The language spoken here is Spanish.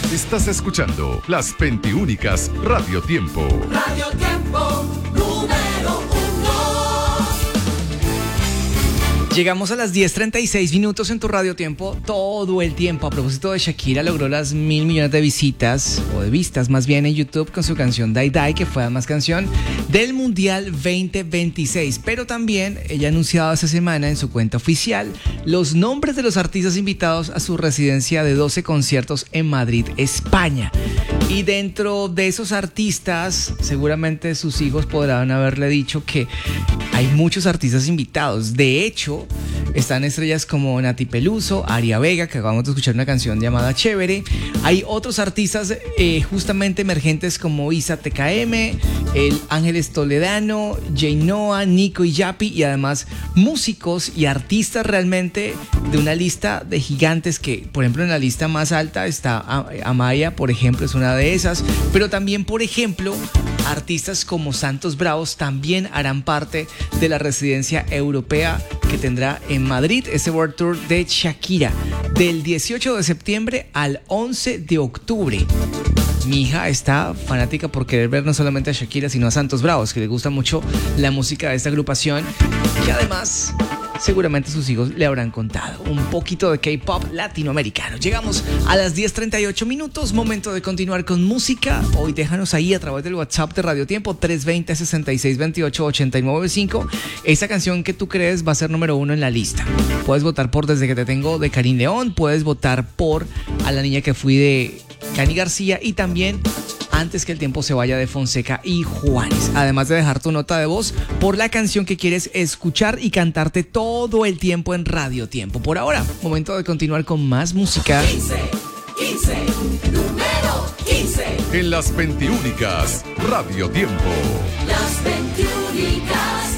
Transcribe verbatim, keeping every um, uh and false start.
Estás escuchando Las Veintiúnicas Radio Tiempo. Radio Tiempo, número uno. Llegamos a las diez treinta y seis minutos en tu Radio Tiempo, todo el tiempo. A propósito de Shakira, logró las mil millones de visitas, o de vistas más bien, en YouTube con su canción Die Die, que fue además canción del Mundial veinte veintiséis. Pero también ella ha anunciado esta semana en su cuenta oficial los nombres de los artistas invitados a su residencia de doce conciertos en Madrid, España. Y dentro de esos artistas, seguramente sus hijos podrán haberle dicho que hay muchos artistas invitados. De hecho, están estrellas como Nati Peluso, Aria Vega, que acabamos de escuchar una canción llamada Chévere. Hay otros artistas eh, justamente emergentes como Isa T K M, el Ángeles Toledano, Jainoa, Nico y Yapi, y además músicos y artistas realmente de una lista de gigantes que, por ejemplo, en la lista más alta está Amaya, por ejemplo, es una de esas, pero también, por ejemplo, artistas como Santos Bravos también harán parte de la residencia europea que tendrá en Madrid este World Tour de Shakira del dieciocho de septiembre al once de octubre. Mi hija está fanática por querer ver no solamente a Shakira, sino a Santos Bravos, que le gusta mucho la música de esta agrupación, y además seguramente sus hijos le habrán contado un poquito de K-pop latinoamericano. Llegamos a las diez treinta y ocho minutos, momento de continuar con música. Hoy déjanos ahí a través del WhatsApp de Radio Tiempo tres dos cero, sesenta y seis veintiocho, ochenta y nueve cinco. Esa canción que tú crees va a ser número uno en la lista. Puedes votar por Desde que te tengo de Karim León, puedes votar por A la niña que fui de Cani García, y también Antes que el tiempo se vaya de Fonseca y Juanes. Además de dejar tu nota de voz por la canción que quieres escuchar y cantarte todo el tiempo en Radio Tiempo. Por ahora, momento de continuar con más música. quince, quince, número quince. En Las Veintiúnicas Radio Tiempo. Las Veintiúnicas.